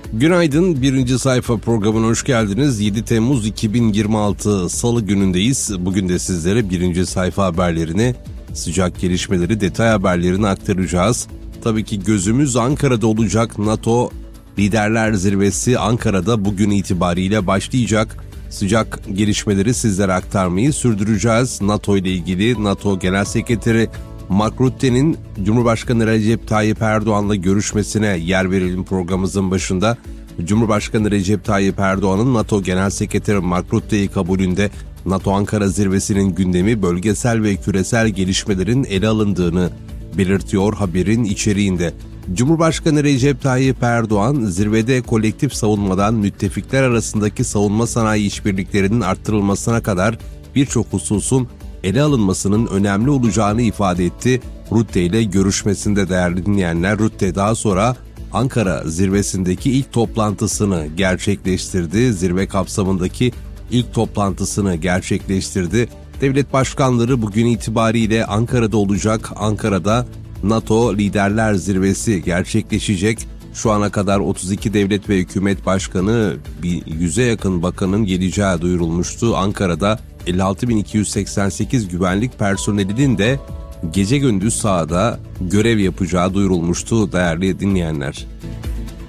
Günaydın, birinci sayfa programına hoş geldiniz. 7 Temmuz 2026 Salı günündeyiz. Bugün de sizlere birinci sayfa haberlerini, sıcak gelişmeleri, detay haberlerini aktaracağız. Tabii ki gözümüz Ankara'da olacak. NATO Liderler Zirvesi Ankara'da bugün itibariyle başlayacak. Sıcak gelişmeleri sizlere aktarmayı sürdüreceğiz. NATO ile ilgili NATO Genel Sekreteri Mark Rutte'nin Cumhurbaşkanı Recep Tayyip Erdoğan'la görüşmesine yer verelim programımızın başında. Cumhurbaşkanı Recep Tayyip Erdoğan'ın NATO Genel Sekreteri Mark Rutte'yi kabulünde NATO Ankara Zirvesi'nin gündemi bölgesel ve küresel gelişmelerin ele alındığını belirtiyor haberin içeriğinde. Cumhurbaşkanı Recep Tayyip Erdoğan zirvede kolektif savunmadan müttefikler arasındaki savunma sanayi işbirliklerinin arttırılmasına kadar birçok hususun ele alınmasının önemli olacağını ifade etti. Rutte ile görüşmesinde değerli dinleyenler, Rutte daha sonra Ankara zirvesindeki ilk toplantısını gerçekleştirdi. Zirve kapsamındaki ilk toplantısını gerçekleştirdi. Devlet başkanları bugün itibariyle Ankara'da olacak. Ankara'da NATO Liderler Zirvesi gerçekleşecek. Şu ana kadar 32 devlet ve hükümet başkanı, 100'e yakın bakanın geleceği duyurulmuştu. Ankara'da 56.288 güvenlik personelinin de gece gündüz sahada görev yapacağı duyurulmuştu değerli dinleyenler.